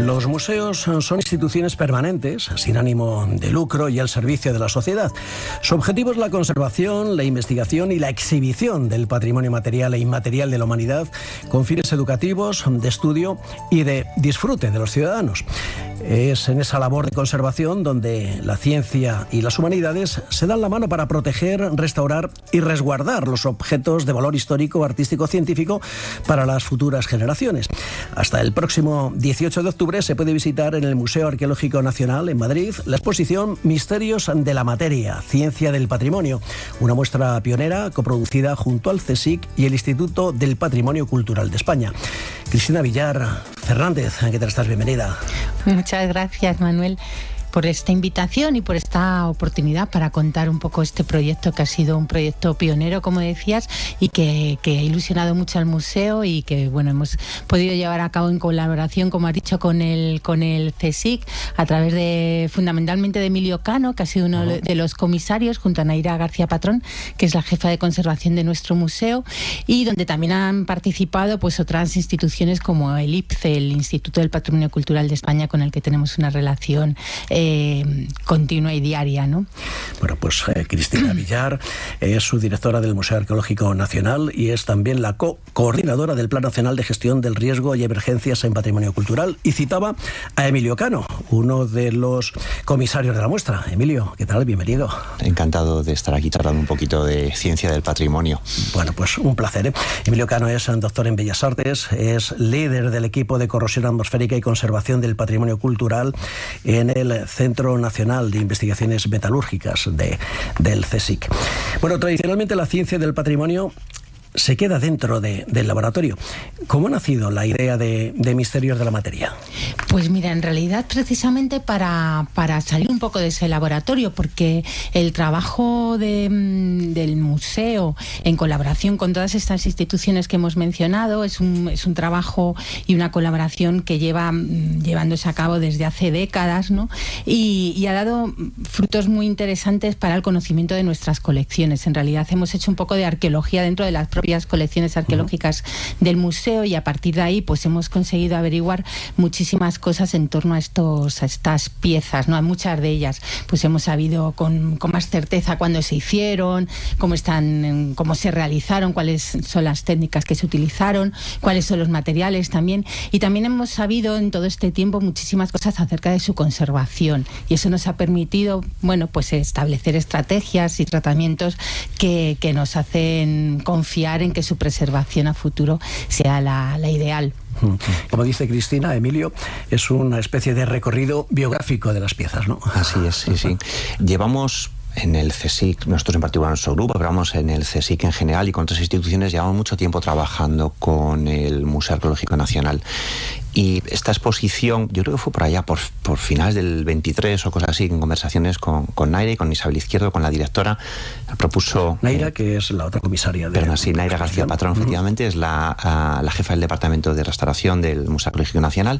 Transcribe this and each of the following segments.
Los museos son instituciones permanentes, sin ánimo de lucro y al servicio de la sociedad. Su objetivo es la conservación, la investigación y la exhibición del patrimonio material e inmaterial de la humanidad con fines educativos, de estudio y de disfrute de los ciudadanos. Es en esa labor de conservación donde la ciencia y las humanidades se dan la mano para proteger, restaurar y resguardar los objetos de valor histórico, artístico, científico para las futuras generaciones. Hasta el próximo 18 de octubre se puede visitar en el Museo Arqueológico Nacional en Madrid la exposición Misterios de la Materia, Ciencia del Patrimonio, una muestra pionera coproducida junto al CSIC y el Instituto del Patrimonio Cultural de España. Cristina Villar Fernández, ¿qué tal estás? Bienvenida. Muchas gracias, Manuel, por esta invitación y por esta oportunidad para contar un poco este proyecto que ha sido un proyecto pionero, como decías, y que ha ilusionado mucho al museo y que hemos podido llevar a cabo en colaboración, como has dicho, con el CSIC, a través de fundamentalmente de Emilio Cano, que ha sido uno de los comisarios, junto a Naira García Patrón, que es la jefa de conservación de nuestro museo, y donde también han participado otras instituciones como el IPCE, el Instituto del Patrimonio Cultural de España, con el que tenemos una relación continua y diaria, ¿no? Bueno, pues Cristina Villar es subdirectora del Museo Arqueológico Nacional y es también la coordinadora del Plan Nacional de Gestión del Riesgo y Emergencias en Patrimonio Cultural, y citaba a Emilio Cano, uno de los comisarios de la muestra. Emilio, ¿qué tal? Bienvenido. Encantado de estar aquí charlando un poquito de ciencia del patrimonio. Bueno, pues un placer, ¿eh? Emilio Cano es doctor en Bellas Artes, es líder del equipo de corrosión atmosférica y conservación del patrimonio cultural en el Centro Nacional de Investigaciones Metalúrgicas del CSIC. Bueno, tradicionalmente la ciencia del patrimonio se queda dentro del laboratorio. ¿Cómo ha nacido la idea de Misterios de la Materia? Pues mira, en realidad precisamente para salir un poco de ese laboratorio, porque el trabajo del museo en colaboración con todas estas instituciones que hemos mencionado es un trabajo y una colaboración que llevándose a cabo desde hace décadas, ¿no? Y ha dado frutos muy interesantes para el conocimiento de nuestras colecciones. En realidad hemos hecho un poco de arqueología dentro de las propias colecciones arqueológicas del museo, y a partir de ahí hemos conseguido averiguar muchísimas cosas en torno a estas piezas, ¿no? A muchas de ellas hemos sabido con más certeza cuándo se hicieron, cómo se realizaron, cuáles son las técnicas que se utilizaron, cuáles son los materiales también, y también hemos sabido en todo este tiempo muchísimas cosas acerca de su conservación, y eso nos ha permitido establecer estrategias y tratamientos que nos hacen confiar en que su preservación a futuro sea la ideal. Como dice Cristina, Emilio, es una especie de recorrido biográfico de las piezas, ¿no? Así es, sí. Llevamos en el CSIC, nosotros en particular, nuestro grupo, pero vamos en el CSIC en general y con otras instituciones, llevamos mucho tiempo trabajando con el Museo Arqueológico Nacional. Y esta exposición, yo creo que fue por allá, por finales del 23 o cosas así, en conversaciones con Naira y con Isabel Izquierdo, con la directora, propuso... Naira, que es la otra comisaria de... Perdón, sí, Naira García Patrón, efectivamente, es la jefa del Departamento de Restauración del Museo Arqueológico Nacional.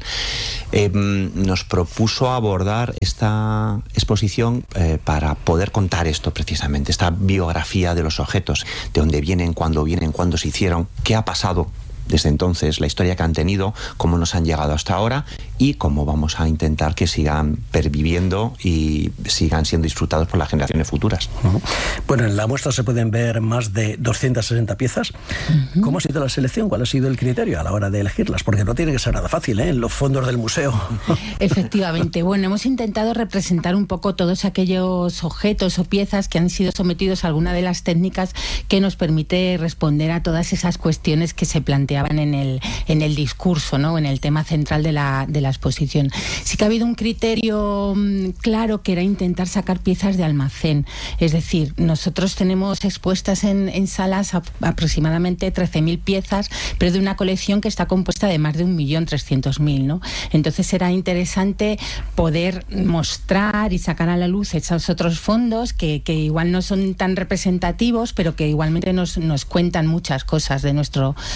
Nos propuso abordar esta exposición para poder contar esto precisamente, esta biografía de los objetos, de dónde vienen, cuándo se hicieron, qué ha pasado desde entonces, la historia que han tenido, cómo nos han llegado hasta ahora y cómo vamos a intentar que sigan perviviendo y sigan siendo disfrutados por las generaciones futuras. Bueno, en la muestra se pueden ver más de 260 piezas. ¿Cómo ha sido la selección? ¿Cuál ha sido el criterio a la hora de elegirlas? Porque no tiene que ser nada fácil, ¿eh? En los fondos del museo. Efectivamente. Bueno, hemos intentado representar un poco todos aquellos objetos o piezas que han sido sometidos a alguna de las técnicas que nos permite responder a todas esas cuestiones que se plantean en el discurso, ¿no? En el tema central de la exposición. Sí que ha habido un criterio claro, que era intentar sacar piezas de almacén. Es decir, nosotros tenemos expuestas en salas aproximadamente 13.000 piezas, pero de una colección que está compuesta de más de 1.300.000, ¿no? Entonces era interesante poder mostrar y sacar a la luz esos otros fondos que igual no son tan representativos, pero que igualmente nos cuentan muchas cosas de nuestro pasado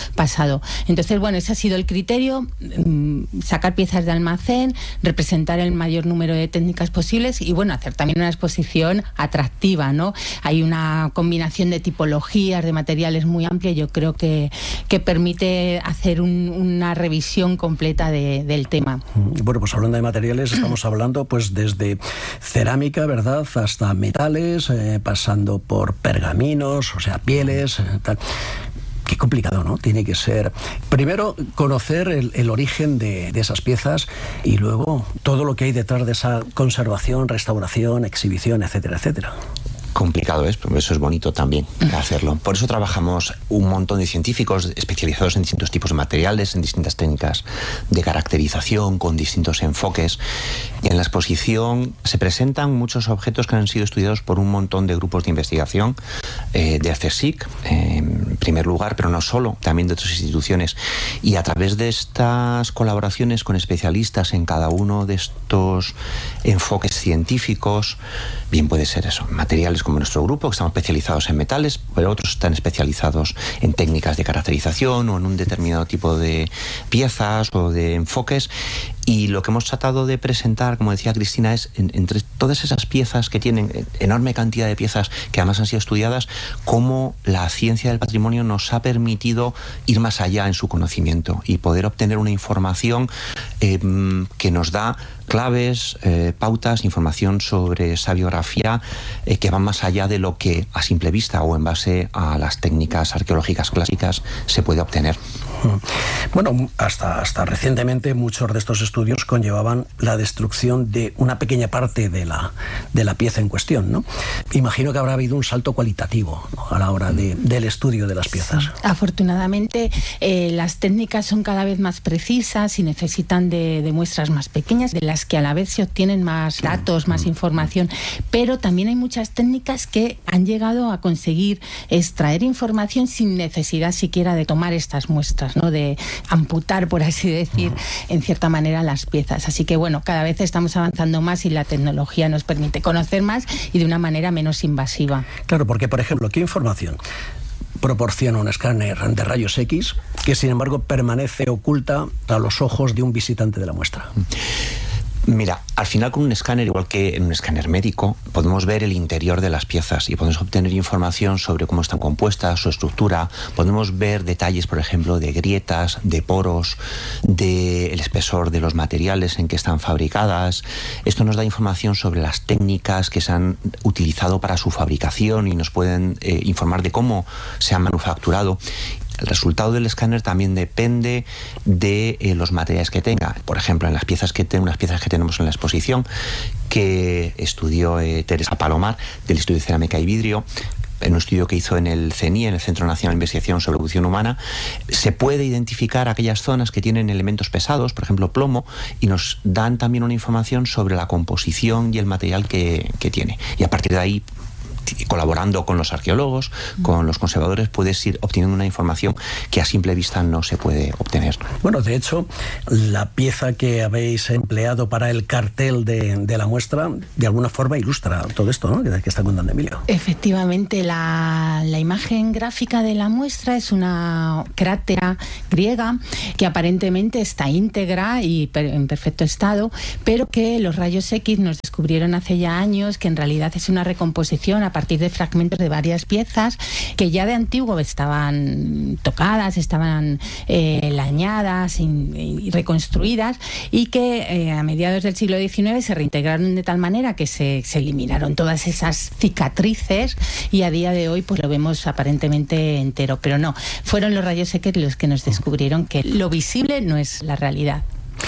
estado. Entonces, bueno, ese ha sido el criterio, sacar piezas de almacén, representar el mayor número de técnicas posibles y, bueno, hacer también una exposición atractiva, ¿no? Hay una combinación de tipologías, de materiales muy amplia, yo creo que permite hacer una revisión completa del tema. Bueno, pues hablando de materiales, estamos hablando pues desde cerámica, ¿verdad?, hasta metales, pasando por pergaminos, o sea, pieles, tal. Qué complicado, ¿no? Tiene que ser, primero, conocer el origen de esas piezas y luego todo lo que hay detrás de esa conservación, restauración, exhibición, etcétera, etcétera. Complicado es, pero eso es bonito también hacerlo. Por eso trabajamos un montón de científicos especializados en distintos tipos de materiales, en distintas técnicas de caracterización, con distintos enfoques. Y en la exposición se presentan muchos objetos que han sido estudiados por un montón de grupos de investigación de CSIC, en primer lugar, pero no solo, también de otras instituciones. Y a través de estas colaboraciones con especialistas en cada uno de estos enfoques científicos, bien puede ser eso, materiales como nuestro grupo, que estamos especializados en metales, pero otros están especializados en técnicas de caracterización o en un determinado tipo de piezas o de enfoques. Y lo que hemos tratado de presentar, como decía Cristina, es entre todas esas piezas que tienen, enorme cantidad de piezas que además han sido estudiadas, cómo la ciencia del patrimonio nos ha permitido ir más allá en su conocimiento y poder obtener una información que nos da claves, pautas, información sobre esa biografía que van más allá de lo que a simple vista o en base a las técnicas arqueológicas clásicas se puede obtener. Bueno, hasta recientemente muchos de estos estudios conllevaban la destrucción de una pequeña parte de la pieza en cuestión, ¿no? Imagino que habrá habido un salto cualitativo, ¿no?, a la hora del estudio de las piezas. Sí. Afortunadamente, las técnicas son cada vez más precisas y necesitan de muestras más pequeñas, de las que a la vez se obtienen más datos, más información, pero también hay muchas técnicas que han llegado a conseguir extraer información sin necesidad siquiera de tomar estas muestras, ¿no?, de amputar, por así decir, en cierta manera las piezas. Así que, bueno, cada vez estamos avanzando más y la tecnología nos permite conocer más y de una manera menos invasiva. Claro, porque, por ejemplo, ¿qué información proporciona un escáner de rayos X que, sin embargo, permanece oculta a los ojos de un visitante de la muestra? Mira, al final con un escáner, igual que en un escáner médico, podemos ver el interior de las piezas y podemos obtener información sobre cómo están compuestas, su estructura, podemos ver detalles, por ejemplo, de grietas, de poros, del espesor de los materiales en que están fabricadas. Esto nos da información sobre las técnicas que se han utilizado para su fabricación y nos pueden informar de cómo se han manufacturado. El resultado del escáner también depende de los materiales que tenga. Por ejemplo, en unas piezas que tenemos en la exposición, que estudió Teresa Palomar, del Instituto de Cerámica y Vidrio, en un estudio que hizo en el CNI, en el Centro Nacional de Investigación sobre Evolución Humana, se puede identificar aquellas zonas que tienen elementos pesados, por ejemplo plomo, y nos dan también una información sobre la composición y el material que tiene. Y a partir de ahí, colaborando con los arqueólogos, con los conservadores, puedes ir obteniendo una información que a simple vista no se puede obtener. Bueno, de hecho, la pieza que habéis empleado para el cartel de la muestra, de alguna forma ilustra todo esto, ¿no?, que está contando Emilio. Efectivamente, la imagen gráfica de la muestra es una crátera griega que aparentemente está íntegra y en perfecto estado, pero que los rayos X nos descubrieron hace ya años que en realidad es una recomposición a partir de fragmentos de varias piezas que ya de antiguo estaban tocadas, estaban lañadas y reconstruidas, y que a mediados del siglo XIX se reintegraron de tal manera que se eliminaron todas esas cicatrices y a día de hoy pues lo vemos aparentemente entero, pero no, fueron los rayos X los que nos descubrieron que lo visible no es la realidad.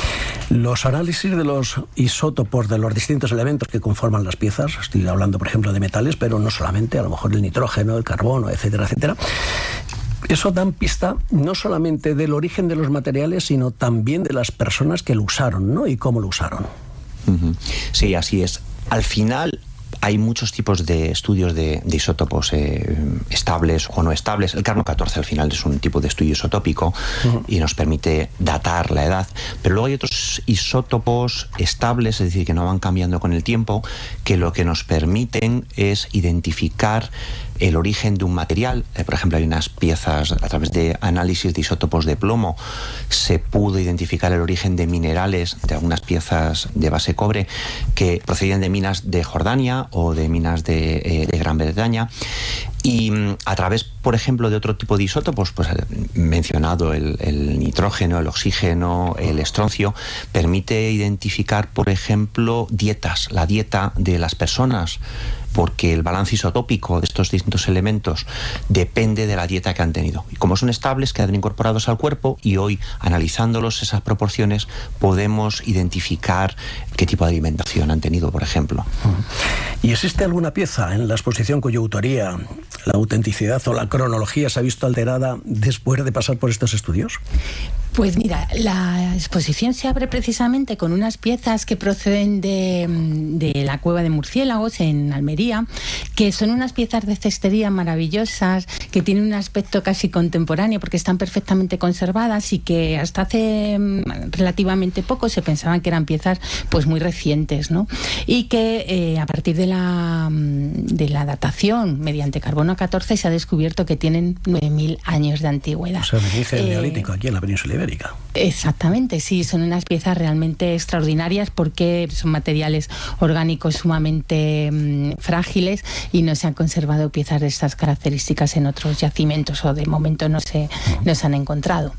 Los análisis de los isótopos de los distintos elementos que conforman las piezas, estoy hablando por ejemplo de metales, pero no solamente, a lo mejor el nitrógeno, el carbono, etcétera, etcétera, eso dan pista no solamente del origen de los materiales, sino también de las personas que lo usaron, ¿no?, y cómo lo usaron. Sí, así es. Al final hay muchos tipos de estudios de isótopos estables o no estables. El carbono 14 al final es un tipo de estudio isotópico y nos permite datar la edad, pero luego hay otros isótopos estables, es decir, que no van cambiando con el tiempo, que lo que nos permiten es identificar el origen de un material. Por ejemplo, hay unas piezas, a través de análisis de isótopos de plomo, se pudo identificar el origen de minerales, de algunas piezas de base cobre, que procedían de minas de Jordania o de minas de Gran Bretaña. Y a través, por ejemplo, de otro tipo de isótopos, pues mencionado el nitrógeno, el oxígeno, el estroncio, permite identificar, por ejemplo, la dieta de las personas, porque el balance isotópico de estos distintos elementos depende de la dieta que han tenido. Y como son estables, quedan incorporados al cuerpo, y hoy, analizándolos, esas proporciones, podemos identificar qué tipo de alimentación han tenido, por ejemplo. ¿Y existe alguna pieza en la exposición cuya autoría, la autenticidad o la cronología se ha visto alterada después de pasar por estos estudios? Pues mira, la exposición se abre precisamente con unas piezas que proceden de la cueva de murciélagos en Almería, que son unas piezas de cestería maravillosas, que tienen un aspecto casi contemporáneo porque están perfectamente conservadas, y que hasta hace relativamente poco se pensaban que eran piezas pues muy recientes, ¿no? Y que a partir de la datación mediante carbono 14 se ha descubierto que tienen 9.000 años de antigüedad. O sea, me dice el Neolítico aquí en la península ibérica. Exactamente, sí, son unas piezas realmente extraordinarias porque son materiales orgánicos sumamente frágiles, y no se han conservado piezas de estas características en otros yacimientos, o de momento no se han encontrado.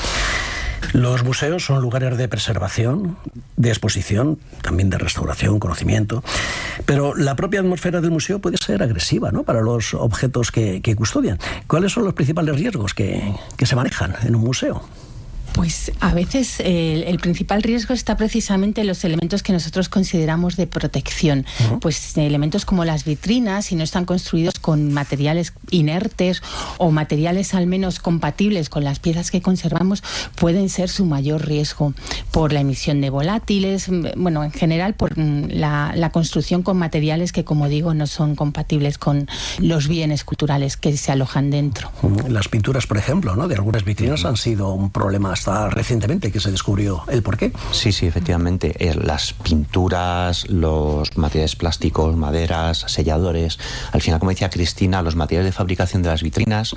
Los museos son lugares de preservación, de exposición, también de restauración, conocimiento, pero la propia atmósfera del museo puede ser agresiva, ¿no?, para los objetos que custodian. ¿Cuáles son los principales riesgos que se manejan en un museo? Pues a veces el principal riesgo está precisamente en los elementos que nosotros consideramos de protección. Pues elementos como las vitrinas, si no están construidos con materiales inertes o materiales al menos compatibles con las piezas que conservamos, pueden ser su mayor riesgo por la emisión de volátiles, bueno, en general por la construcción con materiales que, como digo, no son compatibles con los bienes culturales que se alojan dentro. Las pinturas, por ejemplo, ¿no?, de algunas vitrinas han sido un problema hasta recientemente que se descubrió el porqué. Sí, efectivamente. Las pinturas, los materiales plásticos, maderas, selladores, al final, como decía Cristina, los materiales de fabricación de las vitrinas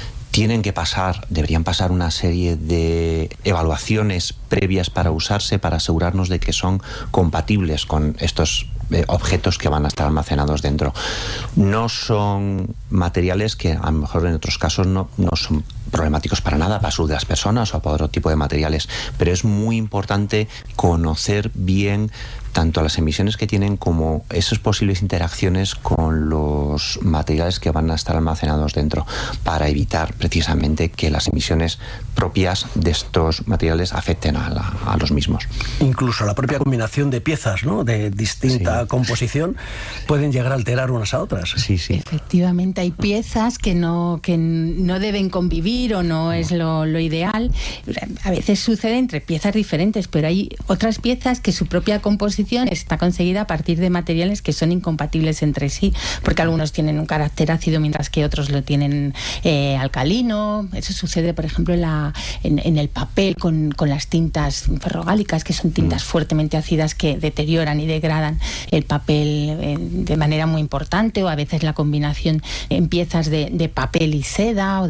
deberían pasar una serie de evaluaciones previas para usarse, para asegurarnos de que son compatibles con estos objetos que van a estar almacenados dentro. No son materiales que a lo mejor en otros casos no son problemáticos para nada, para la salud de las personas o para otro tipo de materiales, pero es muy importante conocer bien tanto las emisiones que tienen como esas posibles interacciones con los materiales que van a estar almacenados dentro, para evitar precisamente que las emisiones propias de estos materiales afecten a los mismos. Incluso la propia combinación de piezas, ¿no?, de distinta composición, pueden llegar a alterar unas a otras. Sí. Efectivamente, hay piezas que no deben convivir o no es lo ideal. A veces sucede entre piezas diferentes, pero hay otras piezas que su propia composición está conseguida a partir de materiales que son incompatibles entre sí, porque algunos tienen un carácter ácido mientras que otros lo tienen alcalino. Eso sucede, por ejemplo, en el papel con las tintas ferrogálicas, que son tintas fuertemente ácidas que deterioran y degradan el papel de manera muy importante, o a veces la combinación en piezas de papel y seda, o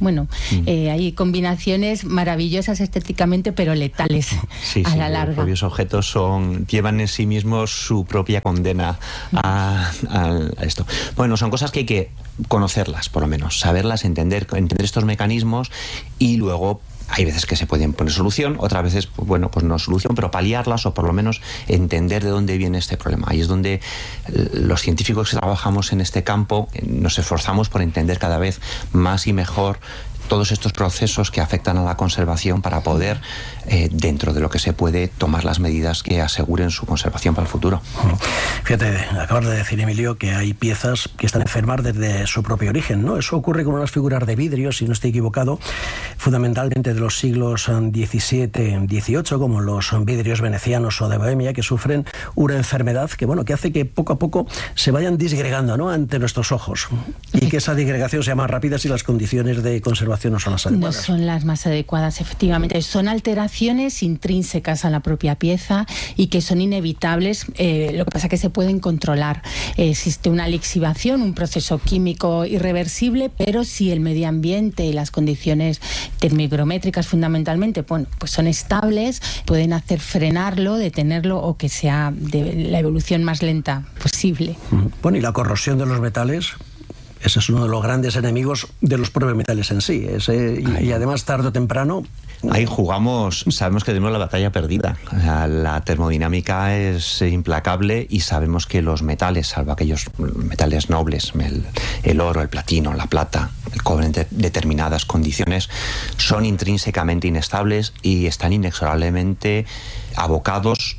hay combinaciones maravillosas estéticamente, pero letales a la larga. Los propios objetos llevan en sí mismos su propia condena a esto. Bueno, son cosas que hay que conocerlas, por lo menos, saberlas, entender estos mecanismos, y luego hay veces que se pueden poner solución, otras veces, pues no solución, pero paliarlas, o por lo menos entender de dónde viene este problema. Ahí es donde los científicos que trabajamos en este campo nos esforzamos por entender cada vez más y mejor todos estos procesos que afectan a la conservación, para poder, dentro de lo que se puede, tomar las medidas que aseguren su conservación para el futuro. Fíjate, acabas de decir, Emilio, que hay piezas que están enfermas desde su propio origen, ¿no? Eso ocurre con unas figuras de vidrio, si no estoy equivocado, fundamentalmente de los siglos XVII-XVIII, como los vidrios venecianos o de Bohemia, que sufren una enfermedad que hace que poco a poco se vayan disgregando, ¿no?, ante nuestros ojos, y que esa disgregación sea más rápida si las condiciones de conservación conservación no son las adecuadas. No son las más adecuadas, efectivamente. Son alteraciones intrínsecas a la propia pieza y que son inevitables. Lo que pasa es que se pueden controlar. Existe una lixivación, un proceso químico irreversible, pero si el medio ambiente y las condiciones termohigrométricas fundamentalmente pues son estables, pueden hacer frenarlo, detenerlo o que sea de la evolución más lenta posible. Bueno, y la corrosión de los metales, ese es uno de los grandes enemigos de los propios metales en sí. Y además, tarde o temprano... Ahí jugamos, sabemos que tenemos la batalla perdida. O sea, la termodinámica es implacable y sabemos que los metales, salvo aquellos metales nobles, el oro, el platino, la plata, el cobre en determinadas condiciones, son intrínsecamente inestables y están inexorablemente abocados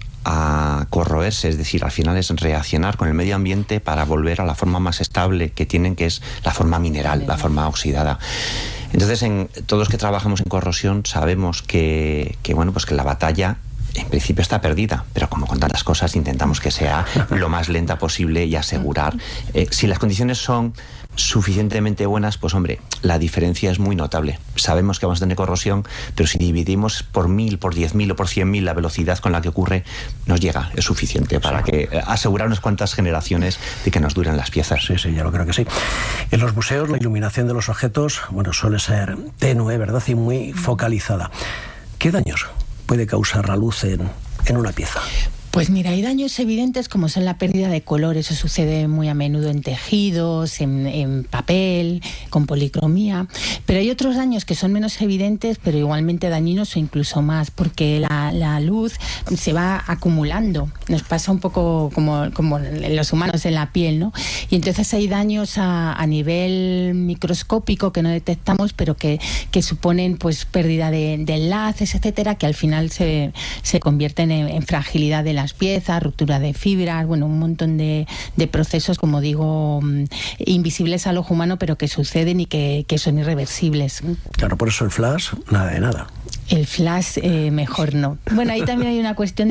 a corroerse, es decir, al final es reaccionar con el medio ambiente para volver a la forma más estable que tienen, que es la forma mineral, la forma oxidada. Entonces, todos los que trabajamos en corrosión sabemos que la batalla en principio está perdida, pero como con tantas cosas intentamos que sea lo más lenta posible y asegurar. Si las condiciones son suficientemente buenas, pues hombre, la diferencia es muy notable. Sabemos que vamos a tener corrosión, pero si dividimos por 1000, por 10.000 o por 100.000 la velocidad con la que ocurre, nos llega, es suficiente para asegurar unas cuantas generaciones de que nos duren las piezas. Sí, yo lo creo que sí. En los museos la iluminación de los objetos, suele ser tenue, ¿verdad? Y muy focalizada. ¿Qué daños puede causar la luz en una pieza? Pues mira, hay daños evidentes como son la pérdida de color. Eso sucede muy a menudo en tejidos, en papel, con policromía. Pero hay otros daños que son menos evidentes, pero igualmente dañinos o incluso más, porque la luz se va acumulando. Nos pasa un poco como en los humanos en la piel, ¿no? Y entonces hay daños a nivel microscópico que no detectamos, pero que suponen pues pérdida de enlaces, etcétera, que al final se convierten en fragilidad de las piezas, ruptura de fibras, un montón de procesos, como digo, invisibles al ojo humano, pero que suceden y que son irreversibles. Claro, por eso el flash, nada de nada. El flash, mejor no. Bueno, ahí también hay una cuestión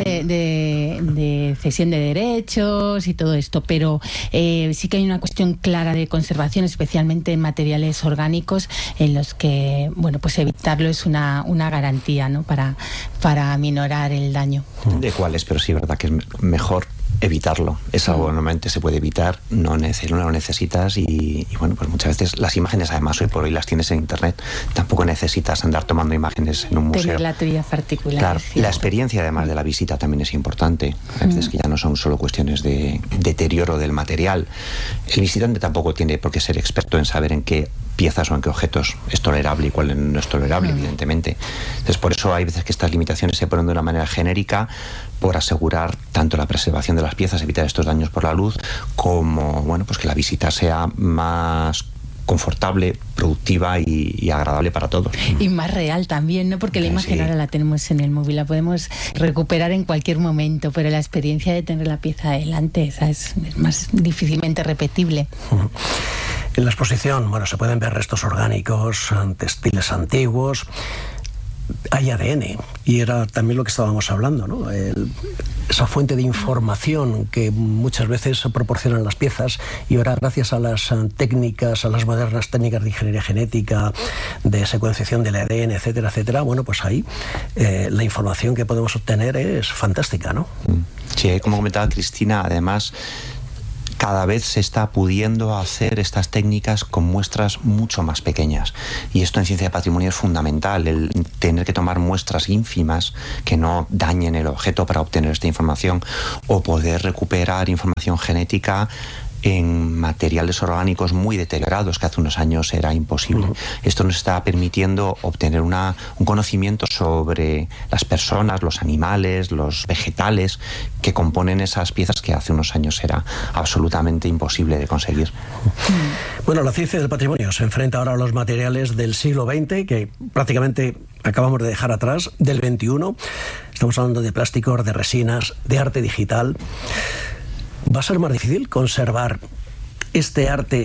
de cesión de derechos y todo esto, pero sí que hay una cuestión clara de conservación, especialmente en materiales orgánicos, en los que, pues evitarlo es una garantía, ¿no? Para minorar el daño. ¿De cuáles? Pero sí, verdad que es mejor evitarlo. Es algo que normalmente se puede evitar, no lo necesitas y pues muchas veces las imágenes, además hoy por hoy las tienes en internet, tampoco necesitas andar tomando imágenes en un museo. Tener la tuya particular. Claro, la experiencia además de la visita también es importante. A veces que ya no son solo cuestiones de deterioro del material. El visitante tampoco tiene por qué ser experto en saber en qué piezas o en qué objetos es tolerable y cuál no es tolerable, evidentemente. Entonces, por eso hay veces que estas limitaciones se ponen de una manera genérica por asegurar tanto la preservación de las piezas, evitar estos daños por la luz, como pues que la visita sea más confortable, productiva y agradable para todos. Y más real también, ¿no? Porque la imagen ahora la tenemos en el móvil, la podemos recuperar en cualquier momento, pero la experiencia de tener la pieza delante, esa es más difícilmente repetible. En la exposición, se pueden ver restos orgánicos, textiles antiguos. Hay ADN, y era también lo que estábamos hablando, ¿no? Esa fuente de información que muchas veces proporcionan las piezas, y ahora gracias a las técnicas, a las modernas técnicas de ingeniería genética, de secuenciación del ADN, etcétera, pues ahí la información que podemos obtener es fantástica, ¿no? Sí, como comentaba Cristina, además cada vez se está pudiendo hacer estas técnicas con muestras mucho más pequeñas, y esto en ciencia de patrimonio es fundamental, el tener que tomar muestras ínfimas que no dañen el objeto para obtener esta información, o poder recuperar información genética en materiales orgánicos muy deteriorados, que hace unos años era imposible. Esto nos está permitiendo obtener un conocimiento sobre las personas, los animales, los vegetales que componen esas piezas, que hace unos años era absolutamente imposible de conseguir. Bueno, la ciencia del patrimonio se enfrenta ahora a los materiales del siglo XX, que prácticamente acabamos de dejar atrás, del XXI. Estamos hablando de plásticos, de resinas, de arte digital. ¿Va a ser más difícil conservar este arte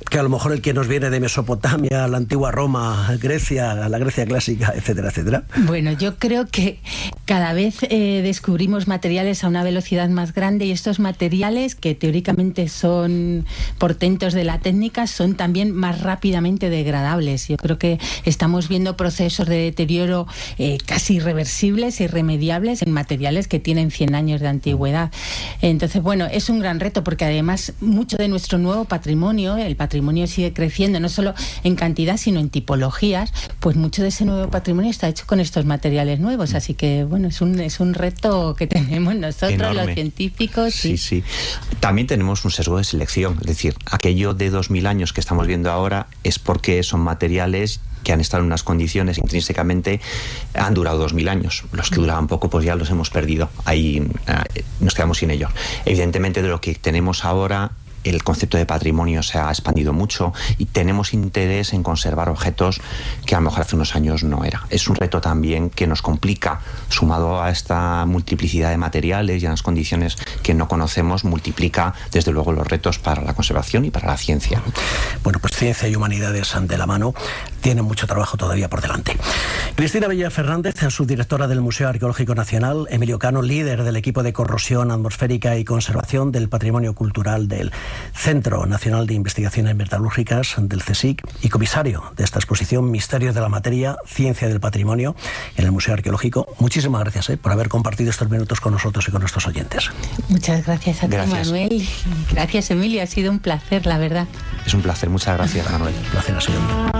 que a lo mejor el que nos viene de Mesopotamia, la antigua Roma, Grecia, la Grecia clásica, etcétera, etcétera? Bueno, yo creo que cada vez descubrimos materiales a una velocidad más grande, y estos materiales, que teóricamente son portentos de la técnica, son también más rápidamente degradables. Yo creo que estamos viendo procesos de deterioro casi irreversibles e irremediables en materiales que tienen 100 años de antigüedad. Entonces, bueno, es un gran reto, porque además mucho de nuestro nuevo patrimonio, el patrimonio sigue creciendo, no solo en cantidad, sino en tipologías, pues mucho de ese nuevo patrimonio está hecho con estos materiales nuevos. Así que, bueno, es un reto que tenemos nosotros, enorme, los científicos. Sí. También tenemos un sesgo de selección, es decir, aquello de 2000 años que estamos viendo ahora es porque son materiales que han estado en unas condiciones intrínsecamente, han durado 2000 años. Los que duraban poco, pues ya los hemos perdido. Ahí nos quedamos sin ellos. Evidentemente, de lo que tenemos ahora, el concepto de patrimonio se ha expandido mucho y tenemos interés en conservar objetos que a lo mejor hace unos años no era. Es un reto también que nos complica, sumado a esta multiplicidad de materiales y a las condiciones que no conocemos, multiplica desde luego los retos para la conservación y para la ciencia. Bueno, pues ciencia y humanidades de la mano tienen mucho trabajo todavía por delante. Cristina Villa Fernández, subdirectora del Museo Arqueológico Nacional; Emilio Cano, líder del equipo de corrosión atmosférica y conservación del patrimonio cultural del Centro Nacional de Investigaciones Metalúrgicas, del CSIC, y comisario de esta exposición Misterios de la Materia, Ciencia del Patrimonio, en el Museo Arqueológico. Muchísimas gracias por haber compartido estos minutos con nosotros y con nuestros oyentes. Muchas gracias a ti, Manuel. Gracias, Emilio. Ha sido un placer, la verdad. Es un placer. Muchas gracias, Manuel. El placer ha sido mío.